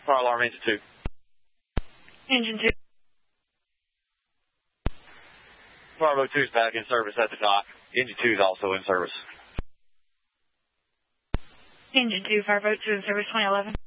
Fire alarm engine 2. Engine 2. Bravo 2 is back in service at the dock. Engine 2 is also in service. Engine 2, Fireboat 2 in service 2011.